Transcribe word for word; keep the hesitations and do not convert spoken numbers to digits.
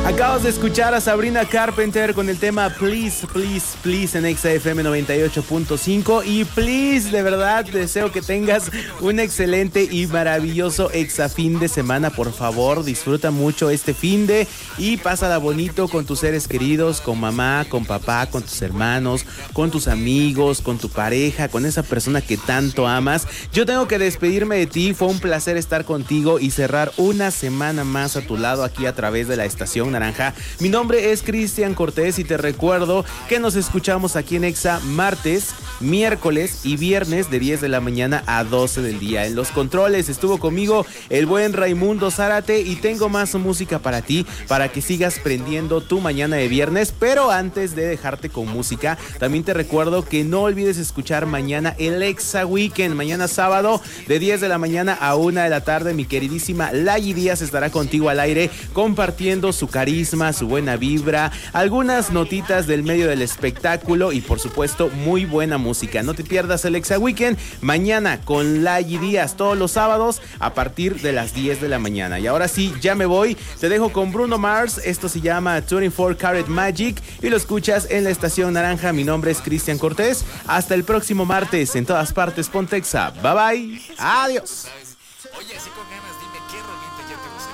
Acabas de escuchar a Sabrina Carpenter con el tema Please, Please, Please en Exa F M noventa y ocho punto cinco. Y please, de verdad, deseo que tengas un excelente y maravilloso Exa fin de semana. Por favor, disfruta mucho este fin de y pásala bonito con tus seres queridos, con mamá, con papá, con tus hermanos, con tus amigos, con tu pareja, con esa persona que tanto amas. Yo tengo que despedirme de ti. Fue un placer estar contigo y cerrar una semana más a tu lado aquí a través de la estación Naranja. Mi nombre es Cristian Cortés y te recuerdo que nos escuchamos aquí en Exa martes, miércoles y viernes de diez de la mañana a doce del día. En los controles estuvo conmigo el buen Raimundo Zárate y tengo más música para ti para que sigas prendiendo tu mañana de viernes. Pero antes de dejarte con música, también te recuerdo que no olvides escuchar mañana el Exa Weekend. Mañana sábado de diez de la mañana a una de la tarde, mi queridísima Layi Díaz estará contigo al aire compartiendo su carisma, su buena vibra, algunas notitas del medio del espectáculo y por supuesto muy buena música. No te pierdas el Exa Weekend mañana con Layi Díaz, todos los sábados a partir de las diez de la mañana. Y ahora sí, ya me voy, te dejo con Bruno Mars, esto se llama veinticuatro Karat Magic y lo escuchas en la estación Naranja. Mi nombre es Cristian Cortés, hasta el próximo martes, en todas partes ponte Exa. Bye bye, adiós. Oye, así con